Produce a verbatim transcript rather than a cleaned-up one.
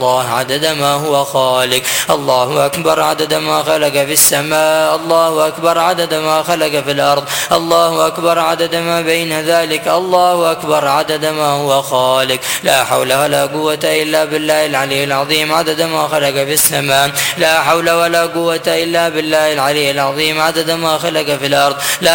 الله عدد ما هو خالق. الله أكبر عدد ما خلق في السماء. الله أكبر عدد ما خلق في الأرض. الله أكبر عدد ما بين ذلك. الله أكبر عدد ما هو خالق. لا حول ولا قوة إلا بالله العلي العظيم عدد ما خلق في السماء. لا حول ولا قوة إلا بالله العلي العظيم عدد ما خلق في الأرض. لا